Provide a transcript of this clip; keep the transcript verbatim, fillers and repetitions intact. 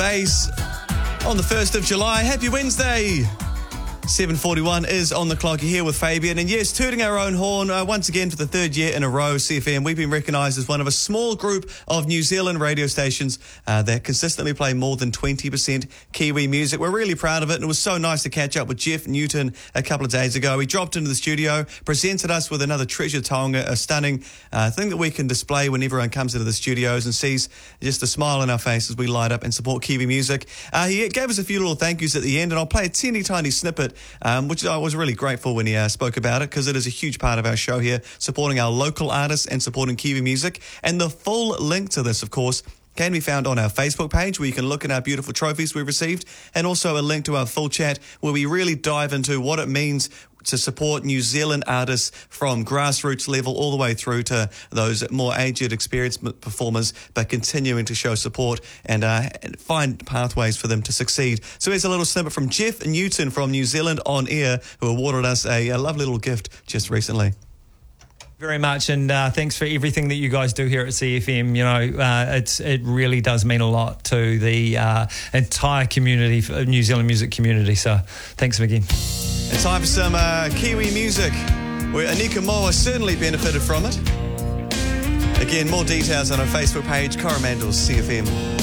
Base on the first of July. Happy Wednesday. seven forty-one is on the clock. You're here with Fabian. And yes, tooting our own horn uh, once again for the third year in a row, C F M. We've been recognised as one of a small group of New Zealand radio stations uh, that consistently play more than twenty percent Kiwi music. We're really proud of it. And it was so nice to catch up with Jeff Newton a couple of days ago. He dropped into the studio, presented us with another treasure taonga, a stunning uh, thing that we can display when everyone comes into the studios and sees just a smile on our face as we light up and support Kiwi music. Uh, he gave us a few little thank yous at the end, and I'll play a teeny tiny snippet Um, which I was really grateful when he uh, spoke about it, because it is a huge part of our show here, supporting our local artists and supporting Kiwi music. And the full link to this, of course, can be found on our Facebook page, where you can look at our beautiful trophies we've received, and also a link to our full chat where we really dive into what it means to support New Zealand artists from grassroots level all the way through to those more aged, experienced performers, but continuing to show support and uh, find pathways for them to succeed. So here's a little snippet from Jeff Newton from New Zealand On Air, who awarded us a, a lovely little gift just recently. Very much, and uh, thanks for everything that you guys do here at C F M. You know, uh, it's it really does mean a lot to the uh, entire community, New Zealand music community. So, thanks again. It's time for some uh, Kiwi music, where Anika Moa certainly benefited from it. Again, more details on our Facebook page, Coromandel C F M.